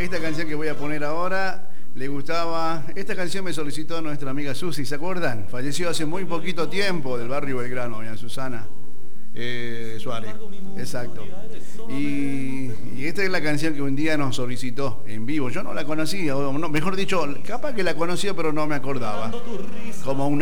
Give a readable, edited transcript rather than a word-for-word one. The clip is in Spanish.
esta canción que voy a poner ahora le gustaba. Esta canción me solicitó nuestra amiga Susi, ¿se acuerdan? Falleció hace muy poquito tiempo del barrio Belgrano, doña Susana Suárez. Exacto. Y esta es la canción que un día nos solicitó en vivo. Yo no la conocía, o no, mejor dicho, capaz que la conocía, pero no me acordaba. Como una